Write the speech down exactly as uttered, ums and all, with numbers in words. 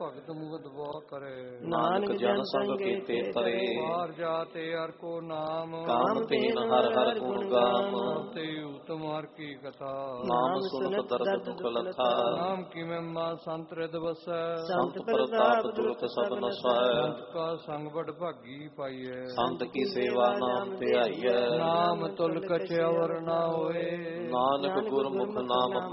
ਭਗਤ ਮੁਗਤ ਬਹੁ ਕਰੇ। ਨਾਨਕ ਜਨ ਸੰਗ ਕੀਤੇ ਤਰੇ। ਬਾਹਰ ਜਾਤੇ ਹਰ ਕੋ ਨਾਮ। ਕਾਮ ਤੀਨ ਹਰ ਹਰ ਗੁਣ ਗਾਮ। ਤੇ ਉਤਮ ਹਰ ਕੀ ਕਥਾ। ਨਾਮ ਸੁਨਤ ਦਰਦ ਦੁਖ ਲਥਾ। ਨਾਮ ਕੀ ਮਹਿਮਾ ਸੰਤ ਰਿਦ ਵਸੈ। ਸੰਤ ਪ੍ਰਤਾਪ ਦੁਰਤ ਸਭ ਨਸੈ। ਸੰਤ ਕਾ ਸੰਗ ਬੜ ਭਾਗੀ ਪਾਈਐ। ਸੰਤ ਕੀ ਸੇਵਾ ਨਾਮ ਧਿਆਈਐ। ਨਾਮ ਤੁਲ ਕਛ ਅਵਰ ਨਾ ਹੋਏ। ਨਾਨਕ ਗੁਰਮੁਖ ਨਾਮ